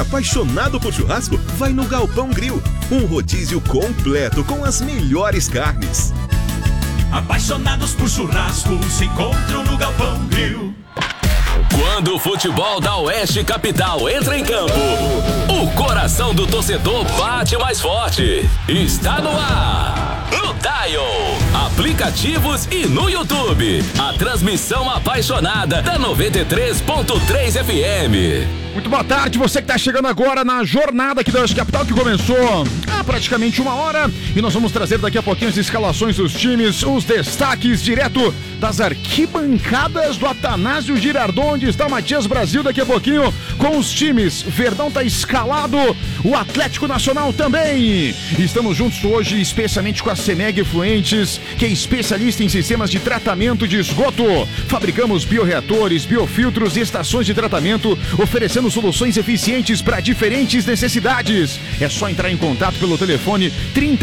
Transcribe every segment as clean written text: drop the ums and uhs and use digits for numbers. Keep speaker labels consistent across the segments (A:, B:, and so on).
A: Apaixonado por churrasco? Vai no Galpão Grill. Um rodízio completo com as melhores carnes.
B: Apaixonados por churrasco se encontram no Galpão Grill.
C: Quando o futebol da Oeste Capital entra em campo, o coração do torcedor bate mais forte. Está no ar, no Dial, aplicativos e no YouTube. A transmissão apaixonada da 93.3 FM.
D: Muito boa tarde, você que está chegando agora na jornada aqui da Oeste Capital, que começou há praticamente 1 hora, e nós vamos trazer daqui a pouquinho as escalações dos times, os destaques direto das arquibancadas do Atanásio Girardot, onde está Matias Brasil daqui a pouquinho com os times. Verdão está escalado, o Atlético Nacional também. Estamos juntos hoje especialmente com a Semeg Efluentes, que é especialista em sistemas de tratamento de esgoto. Fabricamos bioreatores, biofiltros e estações de tratamento, oferecendo soluções eficientes para diferentes necessidades. É só entrar em contato pelo telefone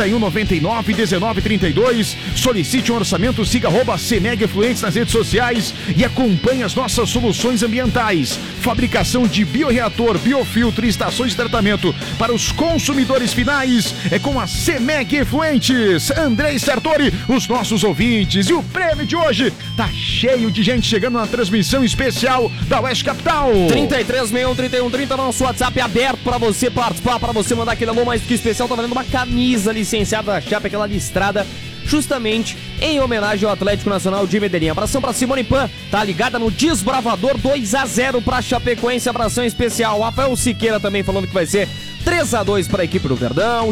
D: 3199-1932. Solicite um orçamento, siga @Semeg Efluentes nas redes sociais e acompanhe as nossas soluções ambientais. Fabricação de bioreator, biofiltro e estações de tratamento para os consumidores finais é com a Semeg Efluentes. Andrei Sartori, os nossos ouvintes. E o prêmio de hoje tá cheio de gente chegando na transmissão especial da Oeste Capital.
E: 33613130, nosso WhatsApp aberto para você participar, para você mandar aquele alô mais do que especial. Tá valendo uma camisa licenciada da Chape, aquela listrada justamente em homenagem ao Atlético Nacional de Medellín. Abração pra Simone Pan, tá ligada no Desbravador, 2-0 pra Chapecoense. Abração especial. Rafael Siqueira também falando que vai ser 3-2 pra equipe do Verdão.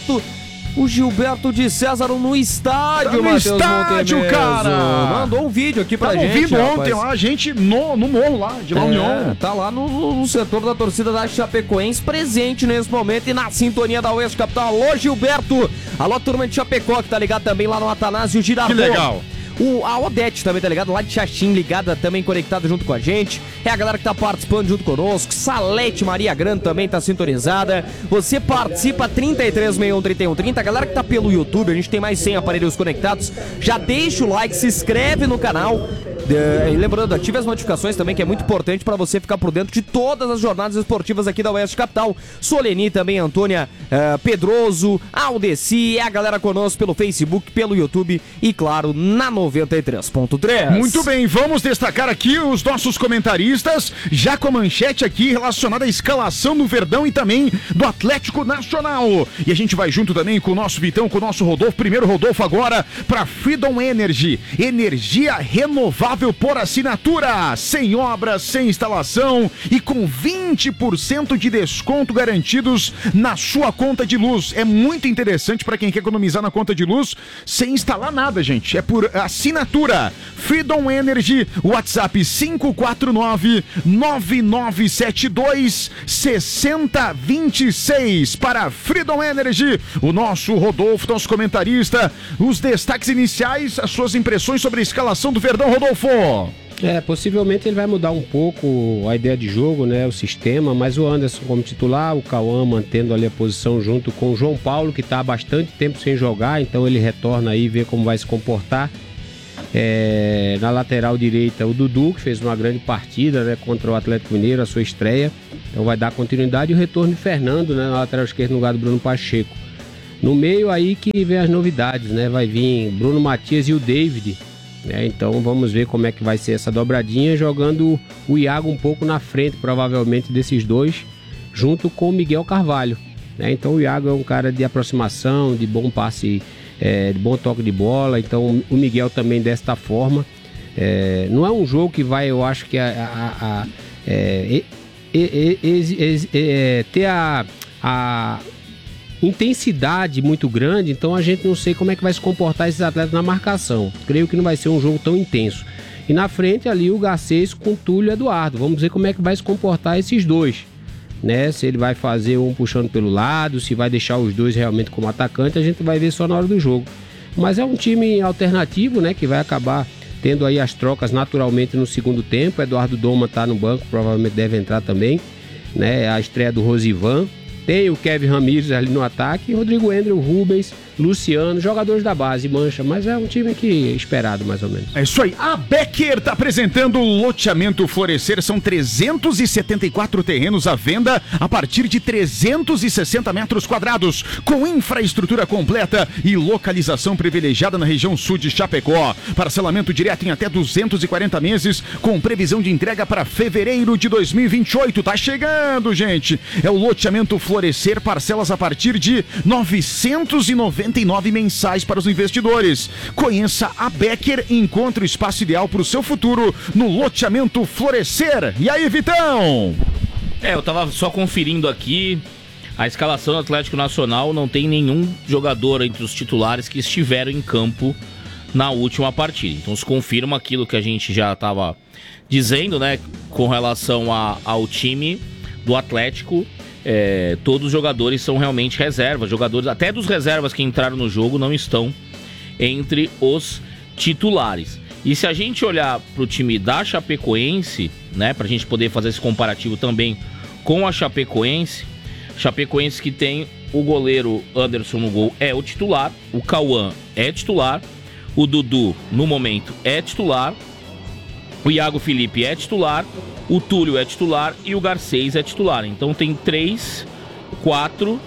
E: O Gilberto de César no estádio,
D: Matheus. No estádio, cara!
E: Mandou um vídeo aqui pra gente.
D: Ouvindo ontem lá, a gente no morro lá, de La União.
E: Tá lá no setor da torcida da Chapecoense, presente nesse momento e na sintonia da Oeste Capital. Alô, Gilberto! Alô, turma de Chapecó, que tá ligado também lá no Atanásio Girardot.
D: Que legal!
E: A Odete também tá ligado, lá de Xaxim, ligada também, conectada junto com a gente. É a galera que tá participando junto conosco. Salete Maria Grande também tá sintonizada. Você participa, 33613130. A galera que tá pelo YouTube, a gente tem mais 100 aparelhos conectados. Já deixa o like, se inscreve no canal. E lembrando, ative as notificações também, que é muito importante para você ficar por dentro de todas as jornadas esportivas aqui da Oeste Capital. Soleni também, Antônia Pedroso, Aldeci, a galera conosco pelo Facebook, pelo YouTube e, claro, na 93.3.
D: Muito bem, vamos destacar aqui os nossos comentaristas, já com a manchete aqui relacionada à escalação do Verdão e também do Atlético Nacional. E a gente vai junto também com o nosso Vitão, com o nosso Rodolfo. Primeiro Rodolfo agora para Freedom Energy, energia renovável por assinatura, sem obras, sem instalação e com 20% de desconto garantidos na sua conta de luz. É muito interessante para quem quer economizar na conta de luz sem instalar nada, gente. É por assinatura. Freedom Energy, WhatsApp 549-9972-6026 para Freedom Energy. O nosso Rodolfo, nosso comentarista, os destaques iniciais, as suas impressões sobre a escalação do Verdão, Rodolfo.
F: Possivelmente ele vai mudar um pouco a ideia de jogo, né, o sistema, mas o Anderson como titular, o Cauã mantendo ali a posição junto com o João Paulo, que está há bastante tempo sem jogar, então ele retorna aí e vê como vai se comportar. Na lateral direita, o Dudu, que fez uma grande partida, né, contra o Atlético Mineiro, a sua estreia, então vai dar continuidade, e o retorno de Fernando, né, na lateral esquerda no lugar do Bruno Pacheco. No meio aí que vem as novidades, né, vai vir Bruno Matias e o David. Então vamos ver como é que vai ser essa dobradinha, jogando o Iago um pouco na frente, provavelmente, desses dois, junto com o Miguel Carvalho. Então o Iago é um cara de aproximação, de bom passe, de bom toque de bola, então o Miguel também desta forma. Não é um jogo que vai, eu acho que ter a intensidade muito grande, então a gente não sei como é que vai se comportar esses atletas na marcação. Creio que não vai ser um jogo tão intenso. E na frente ali o Garcês com o Túlio Eduardo. Vamos ver como é que vai se comportar esses dois, né? Se ele vai fazer um puxando pelo lado, se vai deixar os dois realmente como atacante, a gente vai ver só na hora do jogo. Mas é um time alternativo, né, que vai acabar tendo aí as trocas naturalmente no segundo tempo. Eduardo Doma tá no banco, provavelmente deve entrar também, né? A estreia do Rosivan. Tem o Kevin Ramírez ali no ataque, Rodrigo Ender, o Rubens, Luciano, jogadores da base, mancha, mas é um time que esperado, mais ou menos.
D: É isso aí. A Becker tá apresentando o loteamento Florescer. São 374 terrenos à venda a partir de 360 metros quadrados, com infraestrutura completa e localização privilegiada na região sul de Chapecó. Parcelamento direto em até 240 meses, com previsão de entrega para fevereiro de 2028. Tá chegando, gente. É o loteamento Florescer, parcelas a partir de 999 mensais para os investidores. Conheça a Becker e encontre o espaço ideal para o seu futuro no loteamento Florescer. E aí, Vitão?
G: Eu tava só conferindo aqui a escalação do Atlético Nacional. Não tem nenhum jogador entre os titulares que estiveram em campo na última partida. Então se confirma aquilo que a gente já estava dizendo, né, com relação ao time do Atlético. Todos os jogadores são realmente reservas. Jogadores, até dos reservas que entraram no jogo, não estão entre os titulares. E se a gente olhar para o time da Chapecoense, né, para a gente poder fazer esse comparativo também com a Chapecoense que tem o goleiro Anderson no gol, é o titular, o Cauã é titular, o Dudu no momento é titular, o Iago Felipe é titular, o Túlio é titular e o Garcês é titular. Então tem 3, 4,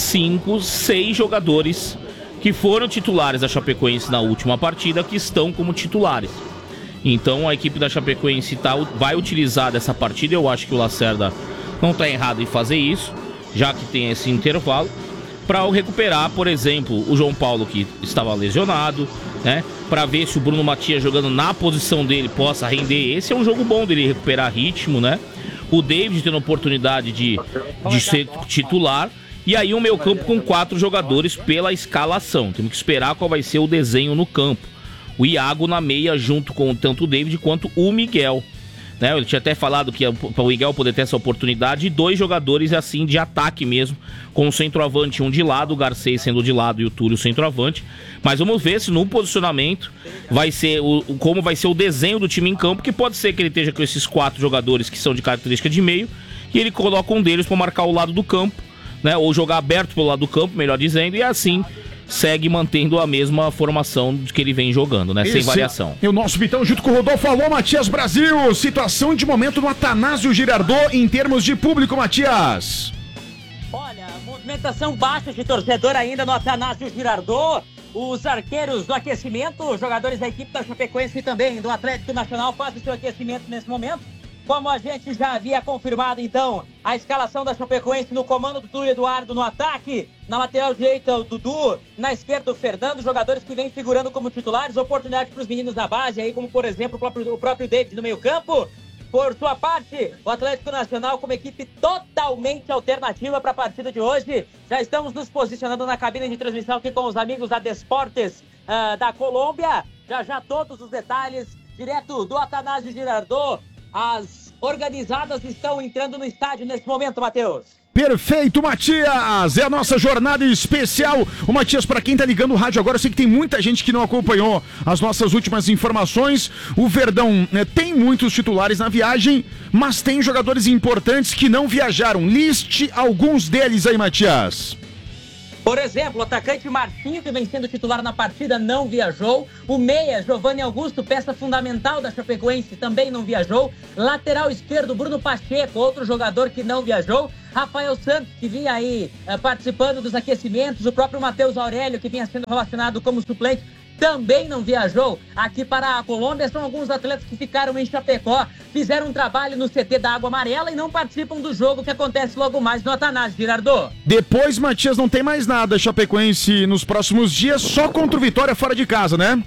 G: 5, 6 jogadores que foram titulares da Chapecoense na última partida, que estão como titulares. Então a equipe da Chapecoense vai utilizar dessa partida. Eu acho que o Lacerda não está errado em fazer isso, já que tem esse intervalo, para recuperar, por exemplo, o João Paulo, que estava lesionado, né? Para ver se o Bruno Matias, jogando na posição dele, possa render. Esse é um jogo bom dele recuperar ritmo, né? O David tendo oportunidade de ser titular. E aí o meio campo com 4 jogadores pela escalação. Temos que esperar qual vai ser o desenho no campo. O Iago na meia, junto com tanto o David quanto o Miguel, né? Ele tinha até falado que para o Miguel poder ter essa oportunidade, e 2 jogadores assim de ataque mesmo, com o centroavante, um de lado, o Garcês sendo de lado e o Túlio centroavante. Mas vamos ver se no posicionamento vai ser como vai ser o desenho do time em campo, que pode ser que ele esteja com esses 4 jogadores que são de característica de meio, e ele coloca um deles para marcar o lado do campo, né? Ou jogar aberto pelo lado do campo, melhor dizendo, e assim segue mantendo a mesma formação que ele vem jogando, né? Sem variação.
D: E o nosso Vitão junto com o Rodolfo falou, Matias Brasil, situação de momento no Atanásio Girardot em termos de público, Matias.
H: Olha, movimentação baixa de torcedor ainda no Atanásio Girardot. Os arqueiros do aquecimento, os jogadores da equipe da Chapecoense e também do Atlético Nacional fazem seu aquecimento nesse momento. Como a gente já havia confirmado, então, a escalação da Chapecoense no comando do Túlio Eduardo no ataque. Na lateral direita, o Dudu. Na esquerda, o Fernando. Jogadores que vêm figurando como titulares. Oportunidade para os meninos da base, aí, como, por exemplo, o próprio David no meio campo. Por sua parte, o Atlético Nacional como equipe totalmente alternativa para a partida de hoje. Já estamos nos posicionando na cabine de transmissão aqui com os amigos da Desportes da Colômbia. Já todos os detalhes, direto do Atanásio Girardot. As organizadas estão entrando no estádio nesse momento, Matheus.
D: Perfeito, Matias! É a nossa jornada especial. O Matias, para quem tá ligando o rádio agora, eu sei que tem muita gente que não acompanhou as nossas últimas informações. O Verdão tem muitos titulares na viagem, mas tem jogadores importantes que não viajaram. Liste alguns deles aí, Matias.
H: Por exemplo, o atacante Marcinho, que vem sendo titular na partida, não viajou. O meia, Giovanni Augusto, peça fundamental da Chapecoense, também não viajou. Lateral esquerdo, Bruno Pacheco, outro jogador que não viajou. Rafael Santos, que vinha aí participando dos aquecimentos. O próprio Matheus Aurélio, que vinha sendo relacionado como suplente, também não viajou aqui para a Colômbia. São alguns atletas que ficaram em Chapecó, fizeram um trabalho no CT da Água Amarela e não participam do jogo que acontece logo mais no Atanásio Girardot.
D: Depois, Matias, não tem mais nada Chapecoense nos próximos dias, só contra o Vitória fora de casa, né?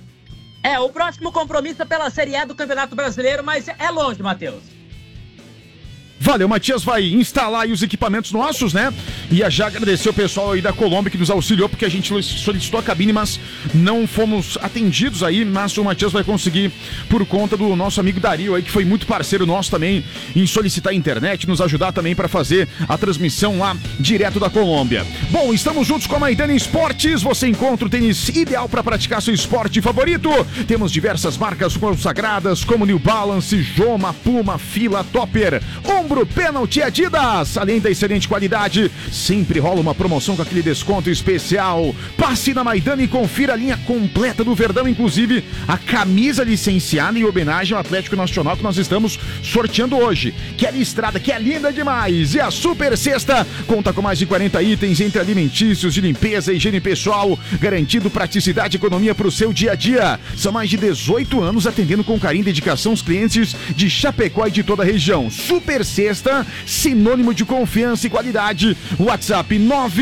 H: O próximo compromisso é pela Série A do Campeonato Brasileiro, mas é longe, Matheus.
D: Valeu, Matias vai instalar aí os equipamentos nossos, né? E já agradecer o pessoal aí da Colômbia que nos auxiliou, porque a gente solicitou a cabine, mas não fomos atendidos aí, mas o Matias vai conseguir por conta do nosso amigo Dario aí, que foi muito parceiro nosso também em solicitar a internet, nos ajudar também para fazer a transmissão lá direto da Colômbia. Bom, estamos juntos com a Maidana Esportes, você encontra o tênis ideal para praticar seu esporte favorito. Temos diversas marcas consagradas como New Balance, Joma, Puma, Fila, Topper, Ombro, Penalty, Adidas. Além da excelente qualidade, sempre rola uma promoção com aquele desconto especial. Passe na Maidana e confira a linha completa do Verdão, inclusive a camisa licenciada em homenagem ao Atlético Nacional que nós estamos sorteando hoje, que é listrada, que é linda demais. E a Super Sexta conta com mais de 40 itens entre alimentícios, de limpeza e higiene pessoal, garantindo praticidade e economia para o seu dia a dia. São mais de 18 anos atendendo com carinho e dedicação os clientes de Chapecó e de toda a região. Super Sexta, sinônimo de confiança e qualidade. WhatsApp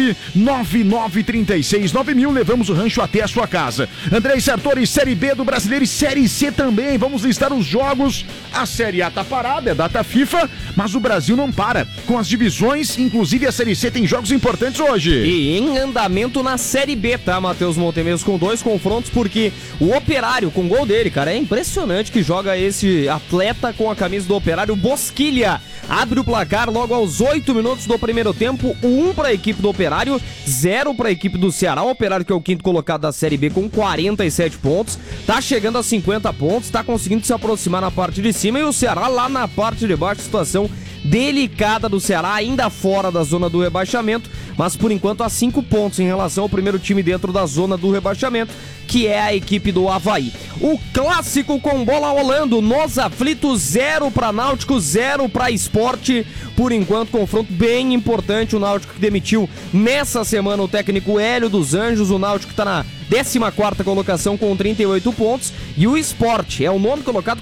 D: 999369000. Levamos o rancho até a sua casa. Andrei Sartori, Série B do Brasileiro e Série C também. Vamos listar os jogos. A Série A tá parada, é data FIFA, mas o Brasil não para. Com as divisões, inclusive a Série C tem jogos importantes hoje.
E: E em andamento na Série B, tá, Matheus Montemeso, com 2 confrontos, porque o Operário, com gol dele, cara, é impressionante que joga esse atleta com a camisa do Operário, Bosquilha. Abre o placar logo aos 8 minutos do primeiro tempo, 1 para a equipe do Operário, 0 para a equipe do Ceará. O Operário, que é o quinto colocado da Série B, com 47 pontos, tá chegando a 50 pontos, tá conseguindo se aproximar na parte de cima, e o Ceará lá na parte de baixo, situação delicada do Ceará, ainda fora da zona do rebaixamento, mas por enquanto a 5 pontos em relação ao primeiro time dentro da zona do rebaixamento, que é a equipe do Avaí. O clássico com bola rolando nos aflitos, 0 para Náutico, 0 para Sport. Por enquanto, confronto bem importante. O Náutico que demitiu nessa semana o técnico Hélio dos Anjos. O Náutico que está na 14ª colocação com 38 pontos. E o Sport é o nono colocado,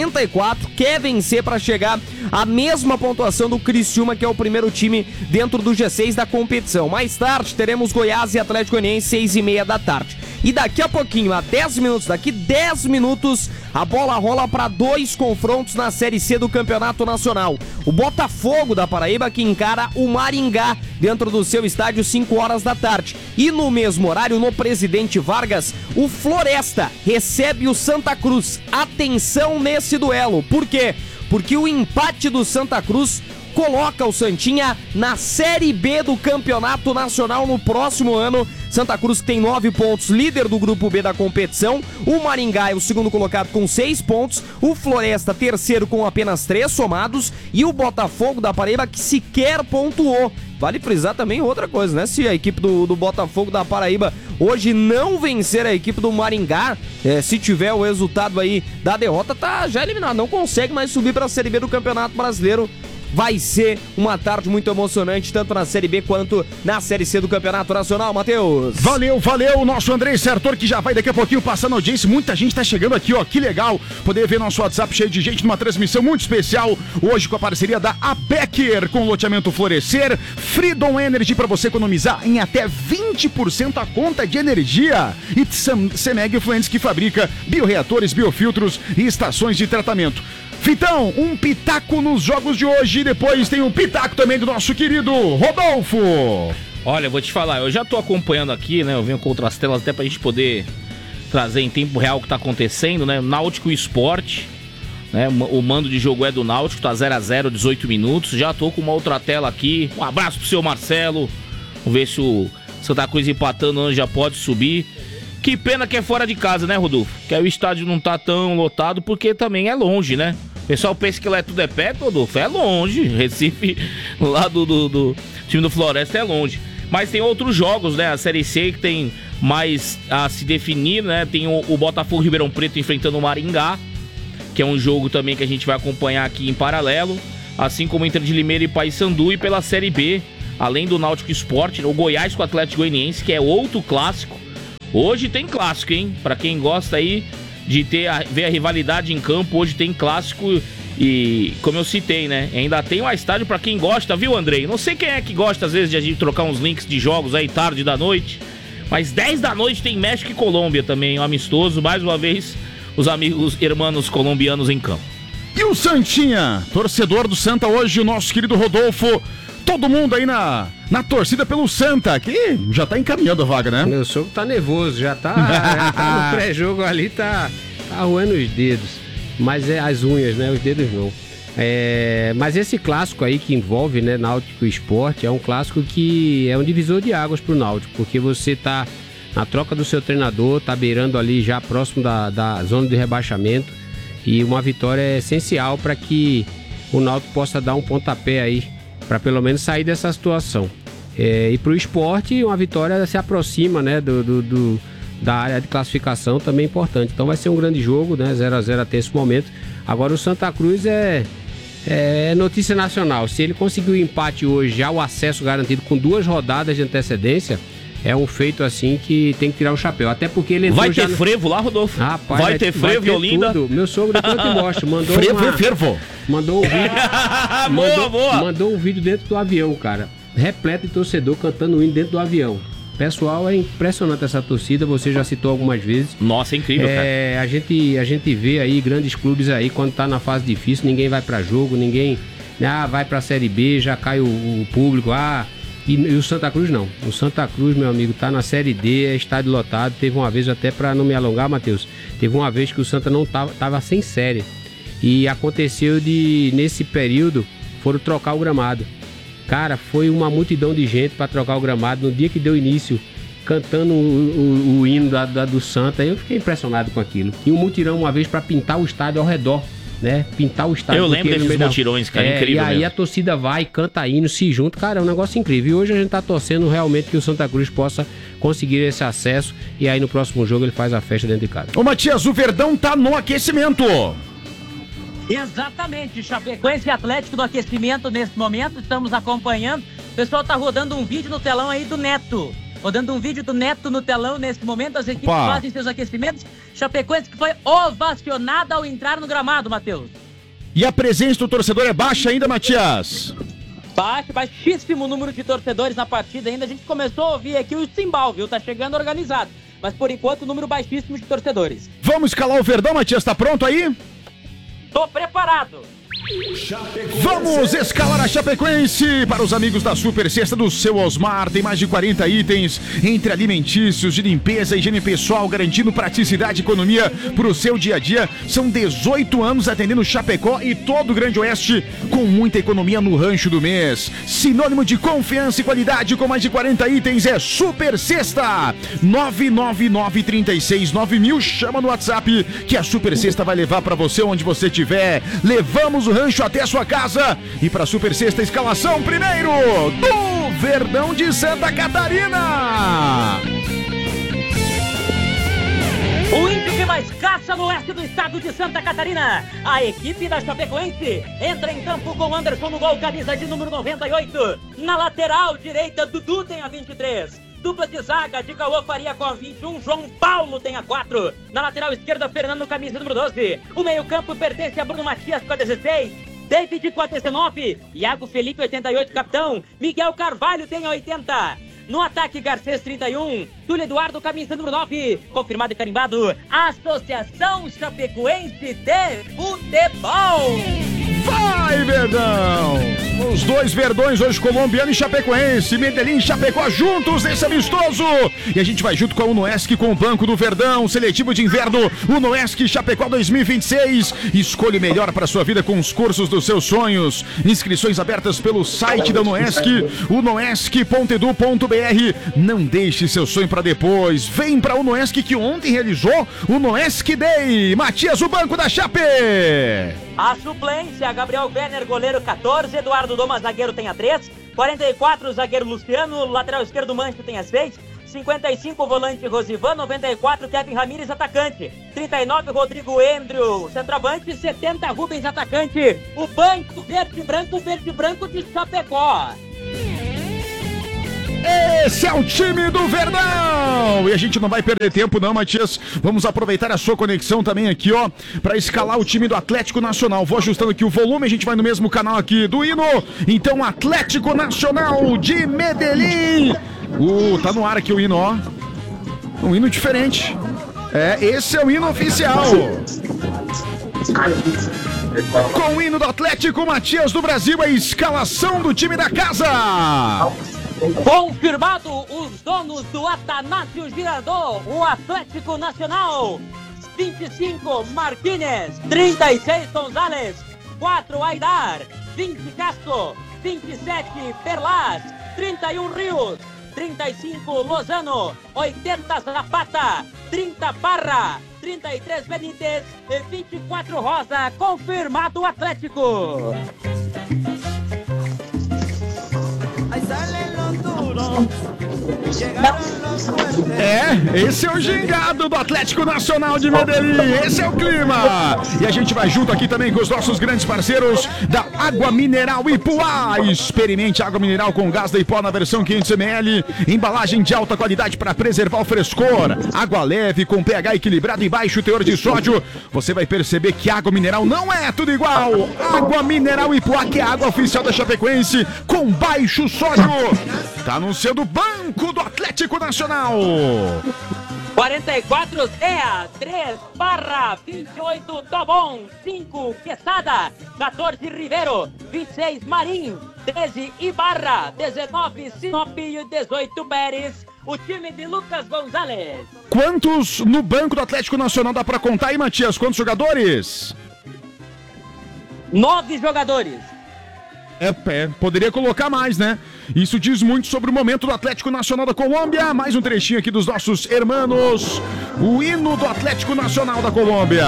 E: 44. Quer vencer para chegar à mesma pontuação do Criciúma, que é o primeiro time dentro do G6 da competição. Mais tarde teremos Goiás e Atlético Goianiense, 6h30 da tarde. E daqui a pouquinho, a 10 minutos, daqui 10 minutos, a bola rola para 2 confrontos na Série C do Campeonato Nacional. O Botafogo da Paraíba que encara o Maringá dentro do seu estádio, 5 horas da tarde. E no mesmo horário, no Presidente Vargas, o Floresta recebe o Santa Cruz. Atenção nesse duelo. Por quê? Porque o empate do Santa Cruz coloca o Santinha na Série B do Campeonato Nacional no próximo ano. Santa Cruz tem 9 pontos, líder do grupo B da competição. O Maringá é o segundo colocado com 6 pontos. O Floresta, terceiro, com apenas 3 somados. E o Botafogo da Paraíba, que sequer pontuou. Vale frisar também outra coisa, né? Se a equipe do Botafogo da Paraíba hoje não vencer a equipe do Maringá, se tiver o resultado aí da derrota, tá já eliminado. Não consegue mais subir para a Série B do Campeonato Brasileiro. Vai ser uma tarde muito emocionante, tanto na Série B quanto na Série C do Campeonato Nacional, Matheus.
D: Valeu, o nosso Andrei Sartor, que já vai daqui a pouquinho passando audiência. Muita gente tá chegando aqui, ó, que legal poder ver nosso WhatsApp cheio de gente numa transmissão muito especial, hoje com a parceria da Abecker, com loteamento Florescer, Freedom Energy, para você economizar em até 20% a conta de energia, e Semeg Influentes, que fabrica bioreatores, biofiltros e estações de tratamento. Vitão, um pitaco nos jogos de hoje, e depois tem um pitaco também do nosso querido Rodolfo.
G: Olha, eu vou te falar, eu já tô acompanhando aqui, né, eu venho com outras telas até pra gente poder trazer em tempo real o que tá acontecendo, né, Náutico e Sport, né, o mando de jogo é do Náutico, tá 0x0, 18 minutos, já tô com uma outra tela aqui, um abraço pro seu Marcelo, vamos ver se o Santa Cruz empatando já pode subir. Que pena que é fora de casa, né, Rodolfo? Que aí o estádio não tá tão lotado, porque também é longe, né? O pessoal pensa que lá tudo é perto, Rodolfo. É longe. Recife, lá do time do Floresta, é longe. Mas tem outros jogos, né? A Série C que tem mais a se definir, né? Tem o Botafogo Ribeirão Preto enfrentando o Maringá, que é um jogo também que a gente vai acompanhar aqui em paralelo. Assim como o Inter de Limeira e Paysandu. E pela Série B, além do Náutico Sport, o Goiás com o Atlético Goianiense, que é outro clássico. Hoje tem clássico, hein? Pra quem gosta aí de ver a rivalidade em campo, hoje tem clássico e, como eu citei, né? Ainda tem um estádio pra quem gosta, viu, Andrei? Não sei quem é que gosta, às vezes, de a gente trocar uns links de jogos aí tarde da noite, mas 10 da noite tem México e Colômbia também, um amistoso. Mais uma vez, os amigos irmãos colombianos em campo.
D: E o Santinha, torcedor do Santa hoje, o nosso querido Rodolfo. Todo mundo aí na torcida pelo Santa, que já tá encaminhando a vaga, né?
F: Meu sogro tá nervoso, já tá no pré-jogo ali, tá roendo os dedos. Mas é as unhas, né? Os dedos não. Mas esse clássico aí que envolve, né, Náutico e Sport, é um clássico que é um divisor de águas pro Náutico, porque você tá na troca do seu treinador, tá beirando ali já próximo da zona de rebaixamento, e uma vitória é essencial para que o Náutico possa dar um pontapé aí, para pelo menos sair dessa situação. E para o esporte, uma vitória se aproxima, né, da área de classificação, também importante. Então vai ser um grande jogo, né, 0-0 até esse momento. Agora o Santa Cruz é notícia nacional. Se ele conseguir o empate hoje, já o acesso garantido com 2 rodadas de antecedência, é um feito assim que tem que tirar o chapéu. Até porque ele entrou.
G: Vai ter frevo lá, Rodolfo?
F: Rapaz,
G: vai ter frevo, Olinda?
F: Meu sogro depois eu te mostro.
D: Fervo.
F: Mandou um vídeo.
G: Boa.
F: Mandou um vídeo dentro do avião, cara. Repleto de torcedor cantando o hino dentro do avião. Pessoal, é impressionante essa torcida, você já citou algumas vezes.
G: Nossa, é incrível, cara.
F: A gente vê aí grandes clubes aí, quando tá na fase difícil, ninguém vai pra jogo, ninguém vai pra Série B, já cai o público, e o Santa Cruz não. O Santa Cruz, meu amigo, tá na Série D, é estádio lotado. Teve uma vez, até pra não me alongar, Matheus, teve uma vez que o Santa não tava sem série. E aconteceu nesse período, foram trocar o gramado. Cara, foi uma multidão de gente para trocar o gramado no dia que deu início, cantando o hino do Santa. Eu fiquei impressionado com aquilo. E um mutirão uma vez para pintar o estádio ao redor, né? Pintar o estádio.
G: Eu lembro desses mutirões, cara, incrível.
F: E aí mesmo. A torcida vai, canta hino, se junta. Cara, é um negócio incrível. E hoje a gente tá torcendo realmente que o Santa Cruz possa conseguir esse acesso. E aí no próximo jogo ele faz a festa dentro de casa.
D: Ô Matias, o Verdão tá no aquecimento.
H: Exatamente, Chapecoense e Atlético no aquecimento nesse momento, estamos acompanhando. O pessoal tá rodando um vídeo no telão aí do Neto. Rodando um vídeo do Neto no telão nesse momento, as equipes fazem seus aquecimentos. Chapecoense que foi ovacionada ao entrar no gramado, Matheus.
D: E a presença do torcedor é baixa ainda, Matias?
H: Baixíssimo número de torcedores na partida ainda. A gente começou a ouvir aqui o Simbal, viu? Tá chegando organizado. Mas por enquanto, número baixíssimo de torcedores.
D: Vamos escalar o Verdão, Matias, tá pronto aí?
H: Tô preparado.
D: Vamos escalar a Chapecoense para os amigos da Super Sexta do seu Osmar. Tem mais de 40 itens entre alimentícios, de limpeza, higiene pessoal, garantindo praticidade e economia para o seu dia a dia. São 18 anos atendendo Chapecó e todo o Grande Oeste com muita economia no rancho do mês. Sinônimo de confiança e qualidade com mais de 40 itens é Super Sexta. 999369000. Chama no WhatsApp que a Super Sexta vai levar para você onde você estiver. Levamos o rancho até a sua casa. E para a Super Sexta, escalação primeiro do Verdão de Santa Catarina.
H: O índio que mais caça no oeste do estado de Santa Catarina. A equipe da Chapecoense entra em campo com Anderson no gol, camisa de número 98. Na lateral direita, Dudu tem a 23. Dupla de zaga de Cauã Faria com a 21, João Paulo tem a 4. Na lateral esquerda, Fernando, camisa número 12. O meio-campo pertence a Bruno Matias com a 16. David com a 19. Iago Felipe, 88, capitão. Miguel Carvalho tem a 80. No ataque, Garcês, 31. Túlio Eduardo, camisa número 9. Confirmado e carimbado, Associação Chapecoense de Futebol.
D: Vai, Verdão! Os dois Verdões hoje, colombiano e chapecoense, Medellín e Chapecó juntos nesse amistoso. E a gente vai junto com a Unoesc, com o Banco do Verdão, seletivo de inverno, Unoesc Chapecó 2026. Escolha melhor para sua vida com os cursos dos seus sonhos. Inscrições abertas pelo site da Unoesc, unoesc.edu.br. Não deixe seu sonho para depois. Vem para a Unoesc que ontem realizou o Unoesc Day. Matias, o Banco da Chape.
H: A suplência, Gabriel Werner, goleiro 14, Eduardo Doma, zagueiro, tem a 3, 44, zagueiro Luciano, lateral esquerdo Mancho tem a 6, 55, volante Rosivan, 94, Kevin Ramírez, atacante, 39, Rodrigo Endrio, centroavante, 70, Rubens, atacante. O banco verde e branco de Chapecó.
D: Esse é o time do Verdão! E a gente não vai perder tempo não, Matias. Vamos aproveitar a sua conexão também aqui, ó, pra escalar o time do Atlético Nacional. Vou ajustando aqui o volume, a gente vai no mesmo canal aqui do hino. Então, Atlético Nacional de Medellín. Tá no ar aqui o hino, ó. Um hino diferente. Esse é o hino oficial. Com o hino do Atlético, Matias do Brasil, a escalação do time da casa.
H: Confirmado os donos do Atanásio Girardot, o Atlético Nacional. 25, Martínez. 36, Gonzalez. 4, Aidar. 20, Castro. 27, Perlas. 31, Rios. 35, Lozano. 80, Zapata. 30, Parra. 33, Benítez. 24, Rosa. Confirmado o Atlético.
D: Esse é o gingado do Atlético Nacional de Medellín, esse é o clima. E a gente vai junto aqui também com os nossos grandes parceiros da Água Mineral Ipuá. Experimente água mineral com gás da Ipó na versão 500ml, embalagem de alta qualidade para preservar o frescor, água leve com pH equilibrado e baixo teor de sódio. Você vai perceber que água mineral não é tudo igual. Água Mineral Ipuá, que é a água oficial da Chapecoense com baixo sódio. Tá no seu do Banco do Atlético Nacional.
H: 44 CEA, 3/28 Tobon, 5 Quesada, 14 Ribeiro, 26 Marim, 13 Ibarra, 19 Sinop e 18 Pérez. O time de Lucas Gonzalez.
D: Quantos no Banco do Atlético Nacional dá pra contar aí, Matias? Quantos jogadores?
H: 9 jogadores.
D: Poderia colocar mais, né? Isso diz muito sobre o momento do Atlético Nacional da Colômbia. Mais um trechinho aqui dos nossos hermanos. O hino do Atlético Nacional da Colômbia.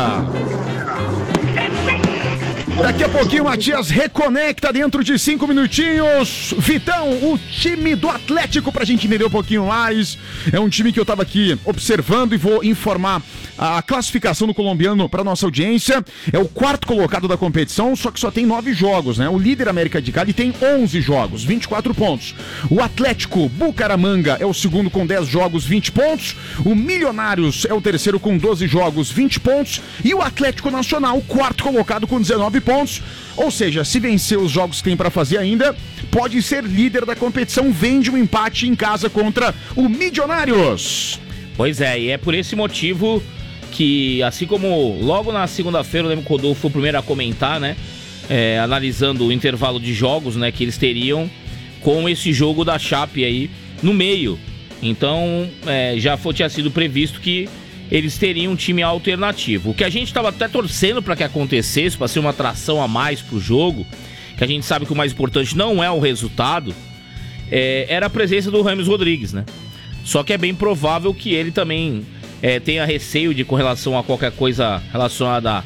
D: Daqui a pouquinho o Matias reconecta dentro de 5 minutinhos. Vitão, o time do Atlético, pra gente entender um pouquinho mais. É um time que eu tava aqui observando e vou informar a classificação do colombiano pra nossa audiência. É o 4º colocado da competição, só que só tem 9 jogos, né? O líder América de Cali tem 11 jogos, 24 pontos. O Atlético Bucaramanga é o segundo com 10 jogos, 20 pontos. O Milionários é o terceiro com 12 jogos, 20 pontos. E o Atlético Nacional, 4º colocado com 19 pontos. Ou seja, se vencer os jogos que tem pra fazer ainda, pode ser líder da competição, vende um empate em casa contra o Milionários.
G: Pois é, e é por esse motivo que, assim como logo na segunda-feira, eu lembro que o Rodolfo foi o primeiro a comentar, né? Analisando o intervalo de jogos, né, que eles teriam com esse jogo da Chape aí no meio. Então, tinha sido previsto que eles teriam um time alternativo. O que a gente estava até torcendo para que acontecesse, para ser uma atração a mais pro jogo, que a gente sabe que o mais importante não é o resultado, era a presença do James Rodrigues, né? Só que é bem provável que ele também tenha receio com relação a qualquer coisa relacionada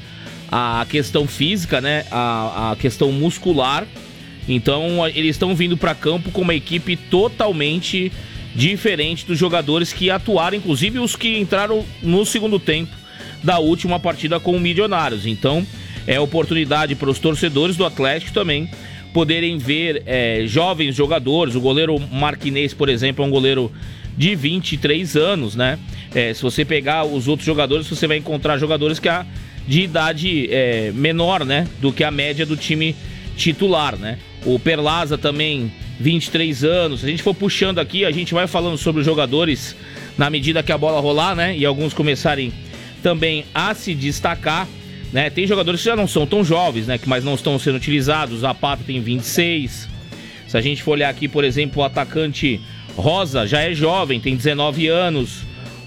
G: à questão física, né? A questão muscular. Então, eles estão vindo para campo com uma equipe totalmente diferente dos jogadores que atuaram, inclusive os que entraram no segundo tempo da última partida com o Milionários. Então, é oportunidade para os torcedores do Atlético também poderem ver jovens jogadores. O goleiro Marquinês, por exemplo, é um goleiro de 23 anos, né? Se você pegar os outros jogadores, você vai encontrar jogadores que de idade menor, né? Do que a média do time titular, né? O Perlaza também, 23 anos. Se a gente for puxando aqui, a gente vai falando sobre os jogadores na medida que a bola rolar, né? E alguns começarem também a se destacar, né? Tem jogadores que já não são tão jovens, né? Mas não estão sendo utilizados. O Zapata tem 26. Se a gente for olhar aqui, por exemplo, o atacante Rosa já é jovem, tem 19 anos.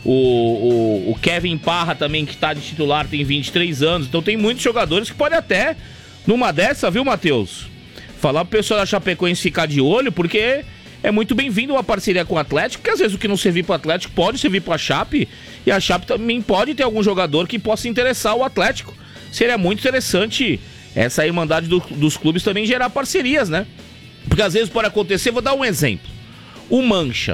G: O Kevin Parra também, que está de titular, tem 23 anos. Então tem muitos jogadores que podem até, numa dessa, viu, Matheus? Falar pro pessoal da Chapecoense ficar de olho, porque é muito bem-vindo uma parceria com o Atlético, porque às vezes o que não servir pro Atlético pode servir pra Chape, e a Chape também pode ter algum jogador que possa interessar o Atlético. Seria muito interessante essa irmandade dos clubes também gerar parcerias, né? Porque às vezes pode acontecer, vou dar um exemplo. O Mancha,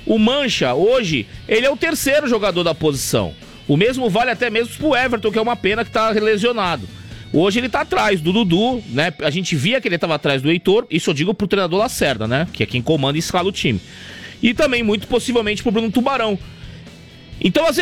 G: hoje, ele é o terceiro jogador da posição. O mesmo vale até mesmo pro Everton, que é uma pena que tá lesionado. Hoje ele tá atrás do Dudu, né? A gente via que ele tava atrás do Heitor. Isso eu digo pro treinador Lacerda, né? Que é quem comanda e escala o time. E também, muito possivelmente, pro Bruno Tubarão. Então, às vezes